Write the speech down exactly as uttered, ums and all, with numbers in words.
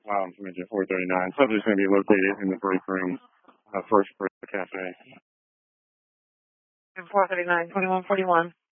Wow, I'm submitting four thirty-nine. Subject's going to be located in the break room, uh, first break cafe. four thirty-nine, twenty-one forty-one.